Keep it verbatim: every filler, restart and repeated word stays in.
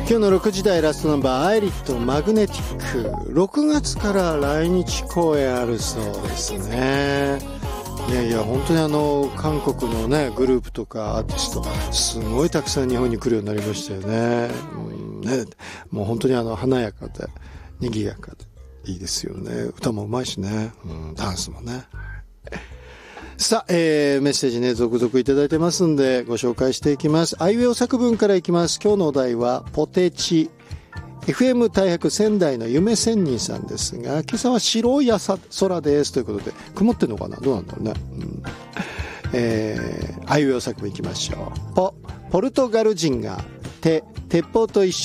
今日のろくじ台ラストナンバー、アイリットマグネティック、ろくがつから来日公演あるそうですね。いやいや本当にあの韓国のねグループとかアーティストすごいたくさん日本に来るようになりましたよね。うんね、もう本当にあの華やかで賑やかでいいですよね。歌もうまいしね、うん、ダンスもね。さあ、えー、メッセージね続々いただいてますんでご紹介していきます。アイウェイお作文からいきます。今日のお題はポテチ。 エフエム 大白仙台の夢仙人さんですが、今朝は白い朝空ですということで、曇ってんのかな、どうなんだろうね、うん、えー、アイウェイお作文いきましょう。ポポルトガル人がて鉄砲と一緒